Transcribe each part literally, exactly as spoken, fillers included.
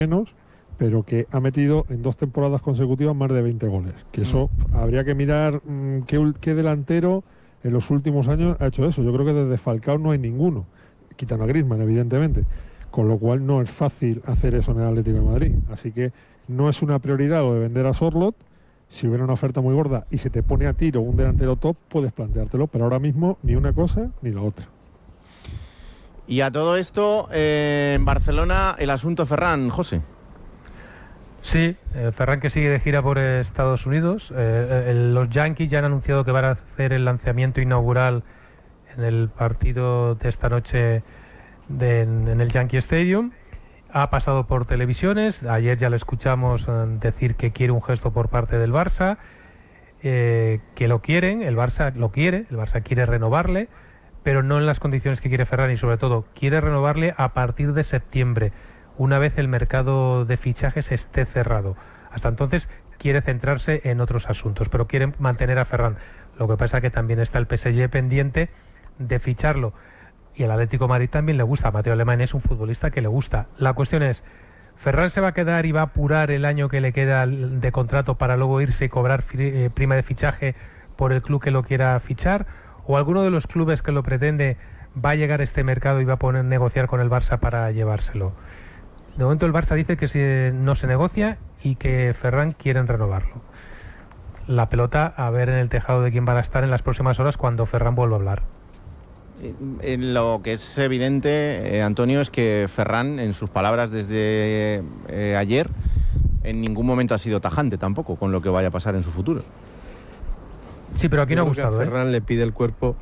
menos, pero que ha metido en dos temporadas consecutivas más de veinte goles. Que eso mm. habría que mirar mmm, qué, qué delantero en los últimos años ha hecho eso. Yo creo que desde Falcao no hay ninguno, quitando a Griezmann, evidentemente. Con lo cual no es fácil hacer eso en el Atlético de Madrid. Así que no es una prioridad lo de vender a Sorloth. Si hubiera una oferta muy gorda y se te pone a tiro un delantero top, puedes planteártelo, pero ahora mismo ni una cosa ni la otra. Y a todo esto, eh, en Barcelona, el asunto Ferran, José. Sí, eh, Ferran que sigue de gira por Estados Unidos. Eh, eh, los Yankees ya han anunciado que van a hacer el lanzamiento inaugural en el partido de esta noche de, en, en el Yankee Stadium. Ha pasado por televisiones. Ayer ya le escuchamos eh, decir que quiere un gesto por parte del Barça, eh, que lo quieren, el Barça lo quiere, el Barça quiere renovarle, pero no en las condiciones que quiere Ferran y sobre todo quiere renovarle a partir de septiembre, una vez el mercado de fichajes esté cerrado. Hasta entonces quiere centrarse en otros asuntos, pero quiere mantener a Ferran. Lo que pasa es que también está el P S G pendiente de ficharlo. Y el Atlético de Madrid también le gusta. Mateo Alemán es un futbolista que le gusta. La cuestión es, ¿Ferran se va a quedar y va a apurar el año que le queda de contrato para luego irse y cobrar eh, prima de fichaje por el club que lo quiera fichar? ¿O alguno de los clubes que lo pretende va a llegar a este mercado y va a poner negociar con el Barça para llevárselo? De momento el Barça dice que si no se negocia y que Ferran quieren renovarlo. La pelota a ver en el tejado de quién va a estar en las próximas horas cuando Ferran vuelva a hablar. En lo que es evidente, eh, Antonio, es que Ferran, en sus palabras desde eh, ayer, en ningún momento ha sido tajante tampoco con lo que vaya a pasar en su futuro. Sí, pero aquí Yo no ha creo gustado. Que a Ferran ¿eh? le pide el cuerpo.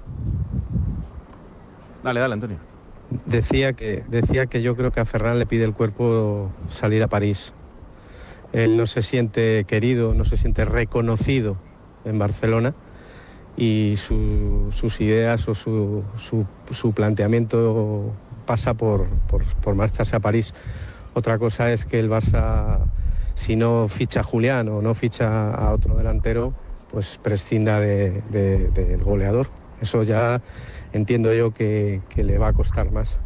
Dale, dale, Antonio. Decía que, decía que yo creo que a Ferran le pide el cuerpo salir a París. Él no se siente querido, no se siente reconocido en Barcelona. Y su, sus ideas o su, su, su planteamiento pasa por, por, por marcharse a París. Otra cosa es que el Barça, si no ficha a Julián o no ficha a otro delantero, pues prescinda de, de, del goleador. Eso ya entiendo yo que, que le va a costar más.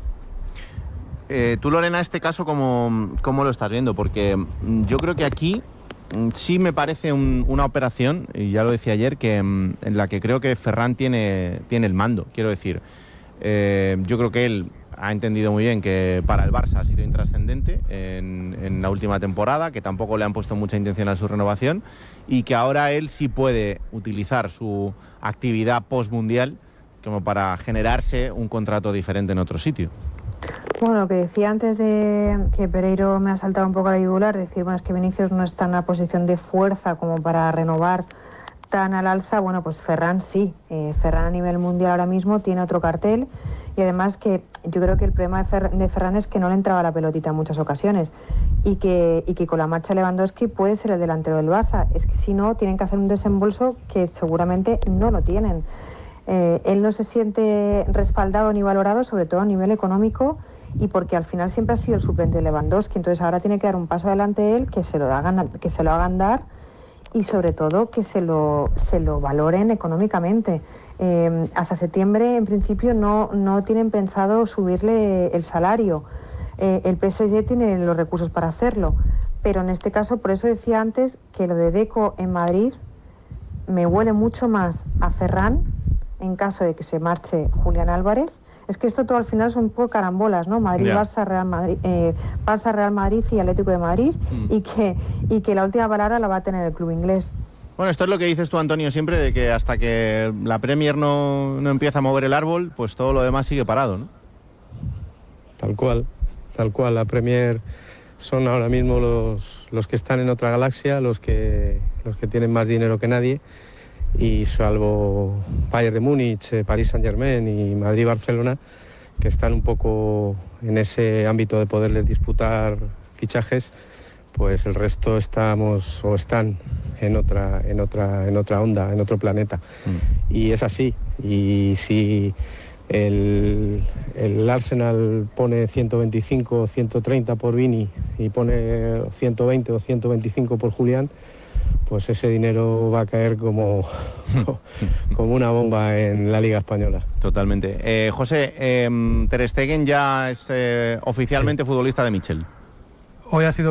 Eh, tú, Lorena, este caso, ¿cómo, cómo lo estás viendo? Porque yo creo que aquí sí me parece un, una operación, y ya lo decía ayer, que en la que creo que Ferran tiene, tiene el mando. Quiero decir, eh, yo creo que él ha entendido muy bien que para el Barça ha sido intrascendente en, en la última temporada, que tampoco le han puesto mucha intención a su renovación y que ahora él sí puede utilizar su actividad post-mundial como para generarse un contrato diferente en otro sitio. Bueno, lo que decía antes de que Pereiro me ha saltado un poco a la yugular, decir, bueno, es que Vinicius no está en una posición de fuerza como para renovar tan al alza. Bueno, pues Ferran sí. Eh, Ferran a nivel mundial ahora mismo tiene otro cartel y además que yo creo que el problema de, Fer- de Ferran es que no le entraba la pelotita en muchas ocasiones y que, y que con la marcha Lewandowski puede ser el delantero del Barça. Es que si no, tienen que hacer un desembolso que seguramente no lo tienen. Eh, él no se siente respaldado ni valorado, sobre todo a nivel económico, y porque al final siempre ha sido el suplente de Lewandowski. Entonces ahora tiene que dar un paso adelante él, que se lo hagan, que se lo hagan dar y sobre todo que se lo, se lo valoren económicamente. Eh, hasta septiembre en principio no, no tienen pensado subirle el salario. Eh, el P S G tiene los recursos para hacerlo, pero en este caso, por eso decía antes que lo de Deco en Madrid me huele mucho más a Ferran en caso de que se marche Julián Álvarez. Es que esto todo al final son un poco carambolas, ¿no? Madrid, yeah. Barça, Real Madrid, eh, Barça, Real Madrid y Atlético de Madrid, mm. y que y que la última palabra la va a tener el club inglés. Bueno, esto es lo que dices tú, Antonio, siempre, de que hasta que la Premier no, no empieza a mover el árbol, pues todo lo demás sigue parado, ¿no? Tal cual, tal cual. La Premier son ahora mismo los, los que están en otra galaxia, los que, los que tienen más dinero que nadie. Y salvo Bayern de Múnich, eh, París Saint-Germain y Madrid-Barcelona, que están un poco en ese ámbito de poderles disputar fichajes, pues el resto estamos o están en otra, en otra, en otra onda, en otro planeta. Mm. Y es así. Y si el, el Arsenal pone ciento veinticinco o ciento treinta por Vini y pone ciento veinte o ciento veinticinco por Julián, pues ese dinero va a caer como, como una bomba en la Liga Española. Totalmente. Eh, José, eh, Ter Stegen ya es eh, oficialmente sí. futbolista de Michel. Hoy ha sido